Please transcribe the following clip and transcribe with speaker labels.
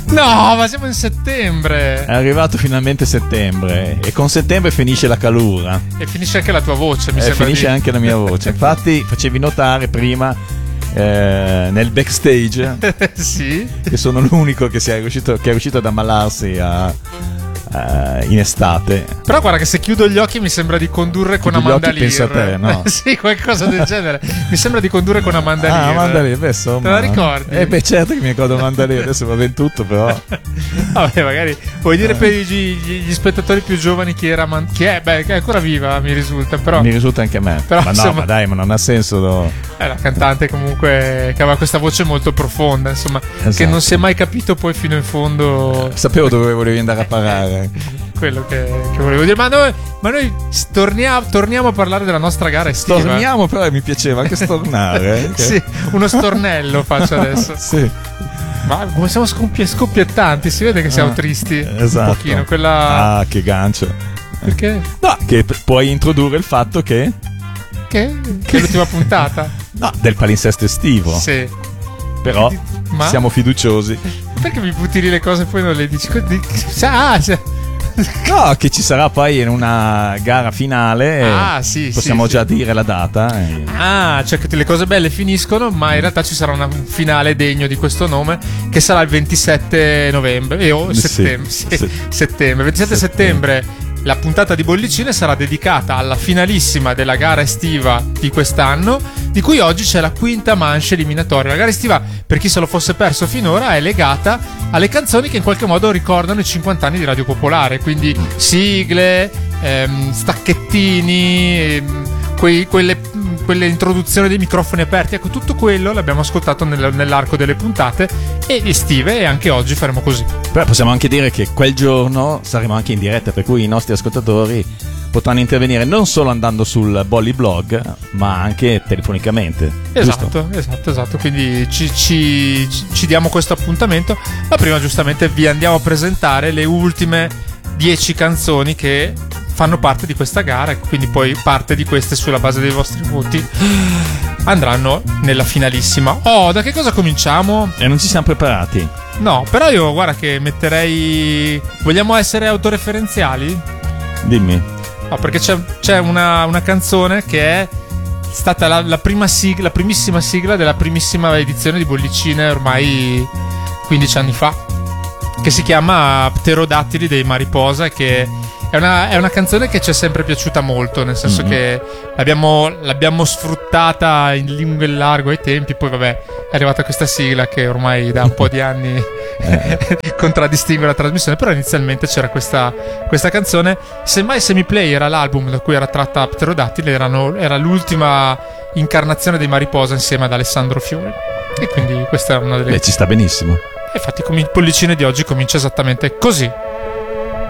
Speaker 1: No, ma siamo in settembre.
Speaker 2: È arrivato finalmente settembre e con settembre finisce la calura.
Speaker 1: E finisce anche la tua voce, mi
Speaker 2: E
Speaker 1: sembra.
Speaker 2: finisce anche la mia voce. Infatti facevi notare prima nel backstage
Speaker 1: Sì.
Speaker 2: che sono l'unico che è riuscito ad ammalarsi in estate.
Speaker 1: Però guarda che se chiudo gli occhi mi sembra di condurre con
Speaker 2: Chiudi gli
Speaker 1: Amanda
Speaker 2: occhi, pensa a te, no?
Speaker 1: Sì, qualcosa del genere. Mi sembra di condurre con Amanda Lear.
Speaker 2: Amanda Lear, beh, insomma.
Speaker 1: Te la ricordi?
Speaker 2: Beh, certo che mi ricordo Amanda Lear, adesso va ben tutto, però.
Speaker 1: Vabbè, magari vuoi dire per gli spettatori più giovani chi era che è ancora viva, mi risulta, però
Speaker 2: Mi risulta anche a me.
Speaker 1: Però,
Speaker 2: ma no,
Speaker 1: insomma,
Speaker 2: ma dai, ma non ha senso.
Speaker 1: è la cantante comunque che aveva questa voce molto profonda, insomma,
Speaker 2: Esatto.
Speaker 1: che non si è mai capito poi fino in fondo
Speaker 2: Sapevo dove volevi andare a parare.
Speaker 1: quello che volevo dire. Ma noi torniamo a parlare della nostra gara estiva.
Speaker 2: Torniamo, però mi piaceva anche stornare.
Speaker 1: Sì, uno stornello faccio adesso.
Speaker 2: Sì.
Speaker 1: Ma come siamo scoppiettanti, si vede che siamo tristi.
Speaker 2: Esatto.
Speaker 1: Un pochino, quella.
Speaker 2: Ah, che gancio.
Speaker 1: Perché?
Speaker 2: No, che puoi introdurre il fatto che
Speaker 1: Che è l'ultima puntata.
Speaker 2: no, del palinsesto estivo.
Speaker 1: Sì.
Speaker 2: Però
Speaker 1: Ma?
Speaker 2: siamo fiduciosi.
Speaker 1: Perché mi butti lì le cose e poi non le dici?
Speaker 2: No, che ci sarà poi in una gara finale.
Speaker 1: Sì,
Speaker 2: possiamo
Speaker 1: sì,
Speaker 2: già dire la data.
Speaker 1: Cioè che le cose belle finiscono, ma in realtà ci sarà un finale degno di questo nome che sarà il 27 novembre settembre.
Speaker 2: Sì.
Speaker 1: Settembre. 27 settembre. La puntata di Bollicine sarà dedicata alla finalissima della gara estiva di quest'anno, di cui oggi c'è la quinta manche eliminatoria. La gara estiva, per chi se lo fosse perso finora, è legata alle canzoni che in qualche modo ricordano i 50 anni di Radio Popolare, quindi sigle, stacchettini, quelle introduzioni dei microfoni aperti. Ecco, tutto quello l'abbiamo ascoltato nell'arco delle puntate estive, e anche oggi faremo così.
Speaker 2: Però possiamo anche dire che quel giorno saremo anche in diretta, per cui i nostri ascoltatori potranno intervenire non solo andando sul Bolli Blog, ma anche telefonicamente.
Speaker 1: Esatto. Quindi ci diamo questo appuntamento. Ma prima, giustamente, vi andiamo a presentare le ultime 10 canzoni che fanno parte di questa gara, e quindi poi parte di queste, sulla base dei vostri voti, andranno nella finalissima. Da che cosa cominciamo?
Speaker 2: E non ci siamo preparati.
Speaker 1: No, però io guarda che metterei. Vogliamo essere autoreferenziali?
Speaker 2: Dimmi.
Speaker 1: No, perché c'è una canzone che è stata la primissima sigla della primissima edizione di Bollicine, ormai 15 anni fa, che si chiama Pterodattili dei Mariposa, che è una canzone che ci è sempre piaciuta molto, nel senso che l'abbiamo sfruttata in lungo e largo ai tempi. Poi vabbè, è arrivata questa sigla che ormai da un po' di anni contraddistingue la trasmissione, però inizialmente c'era questa canzone. Semmai Semiplay era l'album da cui era tratta Pterodattili, era l'ultima incarnazione dei Mariposa insieme ad Alessandro Fiori, e quindi questa è una delle.
Speaker 2: Ci sta benissimo.
Speaker 1: Infatti Bollicine di oggi comincia esattamente così.